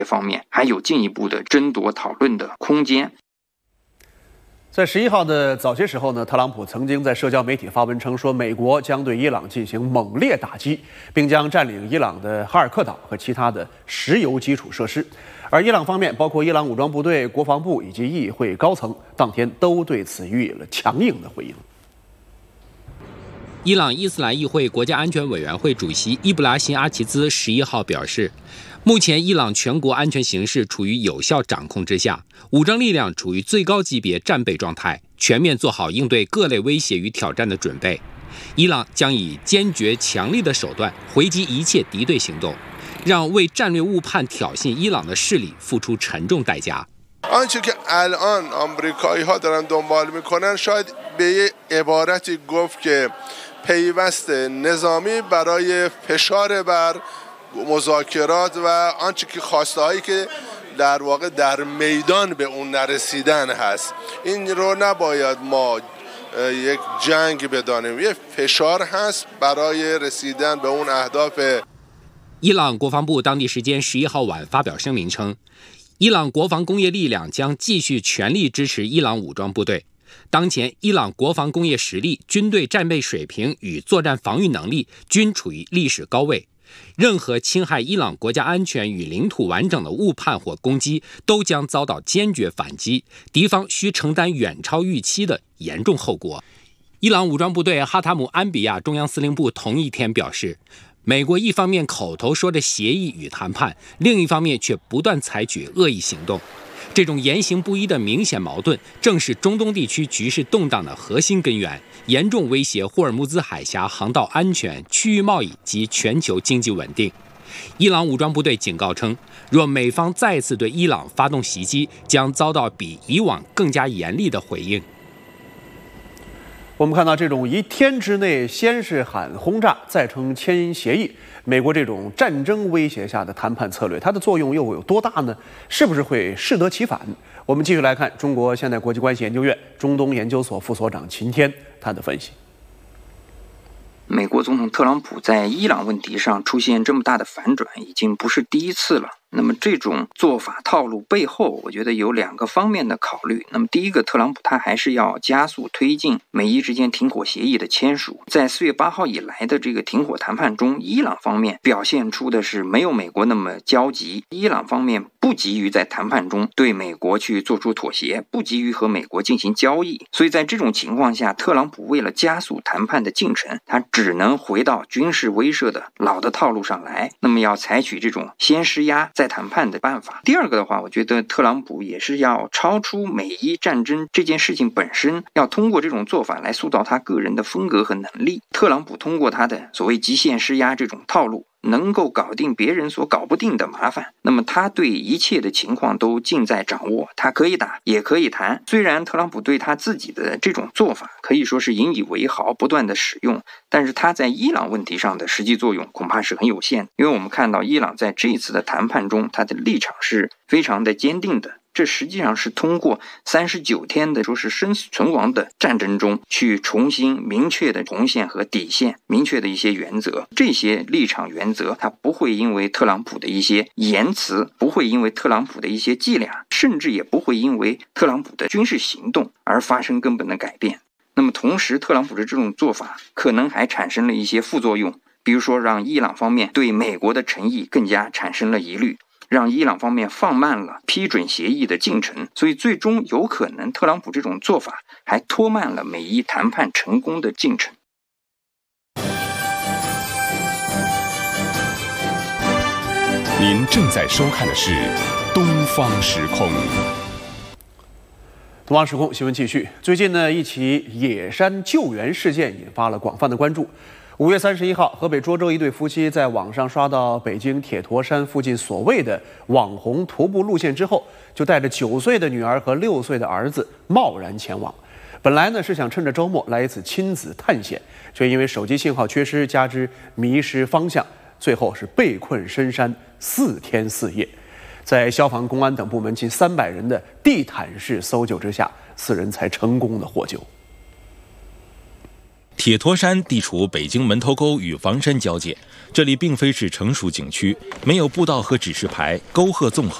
方面还有进一步的争夺讨论的空间。 在11号的早些时候呢，特朗普曾经在社交媒体发文称说，美国将对伊朗进行猛烈打击，并将占领伊朗的哈尔克岛和其他的石油基础设施。而伊朗方面，包括伊朗武装部队、国防部以及议会高层，当天都对此予以了强硬的回应。 伊朗伊斯兰议会国家安全委员会主席伊布拉辛·阿齐兹11号表示，目前伊朗全国安全形势处于有效掌控之下，武装力量处于最高级别战备状态，全面做好应对各类威胁与挑战的准备。伊朗将以坚决强力的手段回击一切敌对行动，让为战略误判挑衅伊朗的势力付出沉重代价。 آنچه که الان آمریکایی‌ها دارن دنبال میکنن شاید به یه عبارتی گفت که پیوست نظامی برای فشار بر مذاکرات و آنچه که خواسته‌هایی که در واقع در میدان به اون نرسیدن هست این رو نباید ما یک جنگ بدانیم یه فشار هست برای رسیدن به اون اهداف。 伊朗国防部当地时间11号晚发表声明称，伊朗国防工业力量将继续全力支持伊朗武装部队。当前，伊朗国防工业实力、军队战备水平与作战防御能力均处于历史高位。任何侵害伊朗国家安全与领土完整的误判或攻击，都将遭到坚决反击，敌方需承担远超预期的严重后果。伊朗武装部队哈塔姆安比亚中央司令部同一天表示，美国一方面口头说着协议与谈判，另一方面却不断采取恶意行动。这种言行不一的明显矛盾，正是中东地区局势动荡的核心根源，严重威胁霍尔木兹海峡航道安全、区域贸易及全球经济稳定。伊朗武装部队警告称，若美方再次对伊朗发动袭击，将遭到比以往更加严厉的回应。 我们看到这种一天之内先是喊轰炸，再称签协议，美国这种战争威胁下的谈判策略，它的作用又有多大呢？是不是会适得其反？我们继续来看中国现代国际关系研究院中东研究所副所长秦天他的分析。 美国总统特朗普在伊朗问题上出现这么大的反转，已经不是第一次了。那么这种做法套路背后，我觉得有2个方面的考虑。那么第一个，特朗普他还是要加速推进美伊之间停火协议的签署。在4月8号以来的这个停火谈判中，伊朗方面表现出的是没有美国那么焦急，伊朗方面不急于在谈判中对美国去做出妥协，不急于和美国进行交易。所以在这种情况下，特朗普为了加速谈判的进程，他只能回到军事威慑的老的套路上来，那么要采取这种先施压再谈判的办法。第二个的话，我觉得特朗普也是要超出美伊战争这件事情本身，要通过这种做法来塑造他个人的风格和能力。特朗普通过他的所谓极限施压这种套路，能够搞定别人所搞不定的麻烦，那么他对一切的情况都尽在掌握，他可以打也可以谈。虽然特朗普对他自己的这种做法可以说是引以为豪，不断的使用，但是他在伊朗问题上的实际作用恐怕是很有限，因为我们看到伊朗在这一次的谈判中，他的立场是非常的坚定的。这实际上是通过39天的说是生死存亡的战争中，去重新明确的红线和底线，明确的一些原则。这些立场原则，它不会因为特朗普的一些言辞，不会因为特朗普的一些伎俩，甚至也不会因为特朗普的军事行动而发生根本的改变。那么同时，特朗普的这种做法可能还产生了一些副作用，比如说让伊朗方面对美国的诚意更加产生了疑虑，让伊朗方面放慢了批准协议的进程，所以最终有可能特朗普这种做法还拖慢了美伊谈判成功的进程。 您正在收看的是东方时空。 东方时空新闻继续。最近呢，一起野山救援事件引发了广泛的关注。5月31号，河北涿州一对夫妻在网上刷到北京铁驼山附近所谓的网红徒步路线之后，就带着9岁的女儿和6岁的儿子贸然前往。本来呢是想趁着周末来一次亲子探险，却因为手机信号缺失，加之迷失方向，最后是被困深山4天4夜。在消防、公安等部门近300人的地毯式搜救之下，4人才成功的获救。 铁驼山地处北京门头沟与房山交界，这里并非是成熟景区，没有步道和指示牌，沟壑纵横。